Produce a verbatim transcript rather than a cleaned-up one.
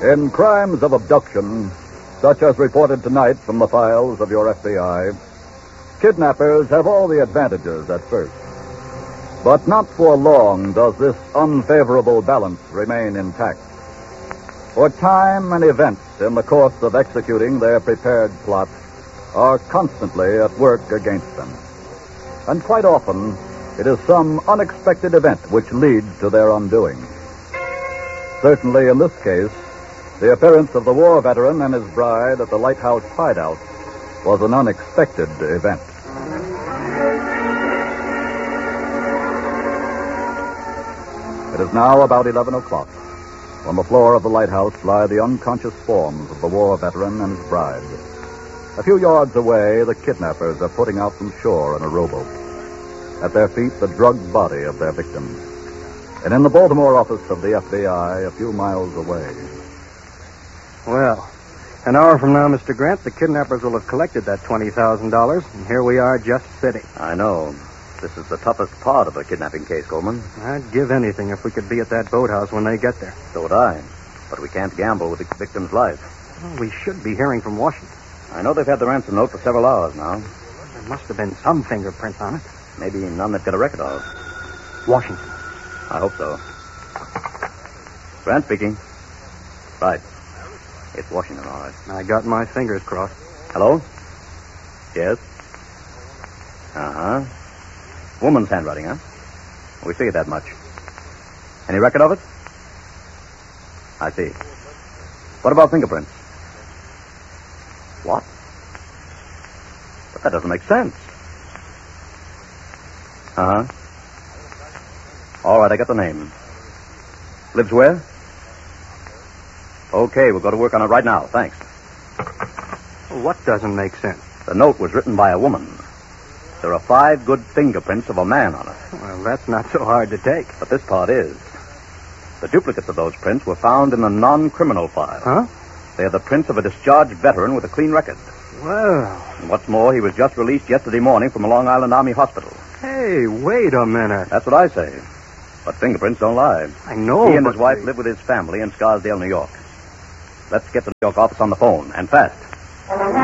In crimes of abduction, such as reported tonight from the files of your F B I, kidnappers have all the advantages at first. But not for long does this unfavorable balance remain intact. For time and events in the course of executing their prepared plots are constantly at work against them. And quite often, it is some unexpected event which leads to their undoing. Certainly in this case, the appearance of the war veteran and his bride at the Lighthouse hideout was an unexpected event. It is now about eleven o'clock. On the floor of the lighthouse lie the unconscious forms of the war veteran and his bride. A few yards away, the kidnappers are putting out from shore in a rowboat. At their feet, the drugged body of their victim. And in the Baltimore office of the F B I, a few miles away. Well, an hour from now, Mister Grant, the kidnappers will have collected that twenty thousand dollars, and here we are just sitting. I know. This is the toughest part of the kidnapping case, Coleman. I'd give anything if we could be at that boathouse when they get there. So would I. But we can't gamble with the victim's life. Well, we should be hearing from Washington. I know they've had the ransom note for several hours now. There must have been some fingerprints on it. Maybe none they've got a record of. Washington. I hope so. Grant speaking. Right. It's Washington, all right. I got my fingers crossed. Hello? Yes? Uh-huh. Woman's handwriting, huh? We figured that much. Any record of it? I see. What about fingerprints? What? But that doesn't make sense. Uh-huh. All right, I got the name. Lives where? Okay, we'll go to work on it right now. Thanks. What doesn't make sense? The note was written by a woman. There are five good fingerprints of a man on it. Well, that's not so hard to take. But this part is. The duplicates of those prints were found in the non-criminal file. Huh? They are the prints of a discharged veteran with a clean record. Well... And what's more, he was just released yesterday morning from a Long Island Army hospital. Hey, wait a minute. That's what I say. But fingerprints don't lie. I know, He and but his wife they... live with his family in Scarsdale, New York. Let's get the New York office on the phone, and fast.